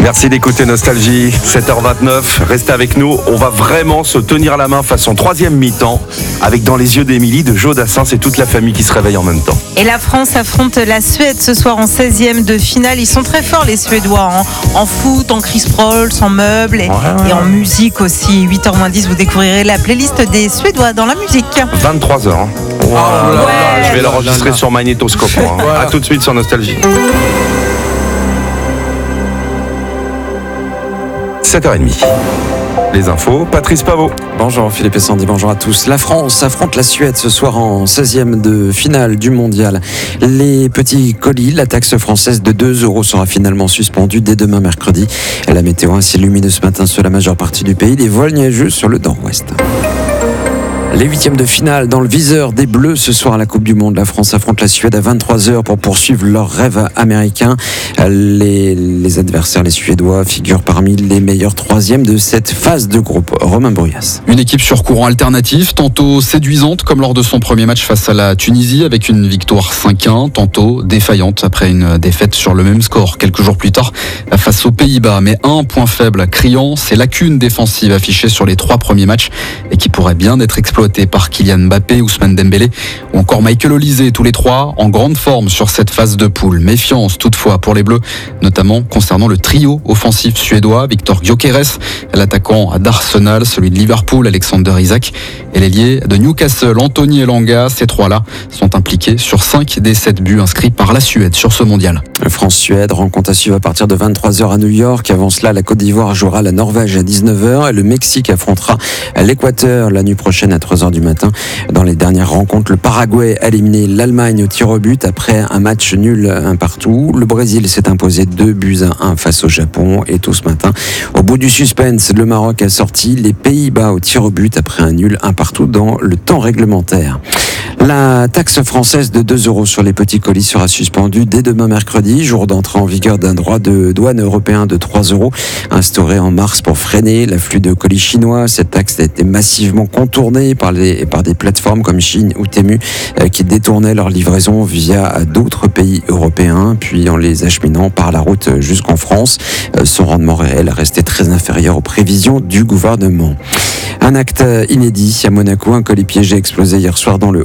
Merci d'écouter Nostalgie, 7h29, restez avec nous, on va vraiment se tenir la main façon troisième mi-temps, avec Dans les yeux d'Émilie de Joe Dassin, c'est toute la famille qui se réveille en même temps. Et la France affronte la Suède ce soir en 16e de finale. Ils sont très forts les Suédois, en foot, en Chris Prols, en meubles et en musique aussi. 8h10, vous découvrirez la playlist des Suédois dans la musique. 23h. Hein. Je vais l'enregistrer sur magnétoscope. A tout de suite sur Nostalgie. 7h30. Les infos, Patrice Pavot. Bonjour Philippe et Sandy, bonjour à tous. La France affronte la Suède ce soir en 16e de finale du mondial. Les petits colis, la taxe française de 2 € sera finalement suspendue dès demain mercredi. La météo ainsi lumineuse ce matin sur la majeure partie du pays, des vols neigeux sur le nord-ouest. Les 8e de finale dans le viseur des Bleus ce soir à la Coupe du Monde. La France affronte la Suède à 23h pour poursuivre leur rêve américain. Les adversaires, les Suédois, figurent parmi les meilleurs 3e de cette phase de groupe. Romain Bruyas. Une équipe sur courant alternatif, tantôt séduisante comme lors de son premier match face à la Tunisie avec une victoire 5-1, tantôt défaillante après une défaite sur le même score quelques jours plus tard face aux Pays-Bas. Mais un point faible criant, ces lacunes défensives affichées sur les 3 premiers matchs et qui pourraient bien être exploitées par Kylian Mbappé, Ousmane Dembélé ou encore Michael Olise, tous les 3 en grande forme sur cette phase de poule. Méfiance toutefois pour les Bleus, notamment concernant le trio offensif suédois, Victor Gyökeres, l'attaquant d'Arsenal, celui de Liverpool, Alexander Isak, et l'ailier de Newcastle, Anthony Elanga. Ces 3-là sont impliqués sur 5 des 7 buts inscrits par la Suède sur ce mondial. France-Suède, rencontre à suivre à partir de 23h à New York. Avant cela, la Côte d'Ivoire jouera la Norvège à 19h et le Mexique affrontera l'Équateur la nuit prochaine à 3h du matin. Dans les dernières rencontres, le Paraguay a éliminé l'Allemagne au tir au but après un match nul 1 partout. Le Brésil s'est imposé 2-1 face au Japon. Et tout ce matin, au bout du suspense, le Maroc a sorti les Pays-Bas au tir au but après un nul 1 partout dans le temps réglementaire. La taxe française de 2 € sur les petits colis sera suspendue dès demain mercredi, jour d'entrée en vigueur d'un droit de douane européen de 3 €, instauré en mars pour freiner l'afflux de colis chinois. Cette taxe a été massivement contournée par des plateformes comme Chine ou Temu qui détournaient leur livraison via d'autres pays européens, puis en les acheminant par la route jusqu'en France. Son rendement réel restait très inférieur aux prévisions du gouvernement. Un acte inédit à Monaco, un colis piégé explosé hier soir dans le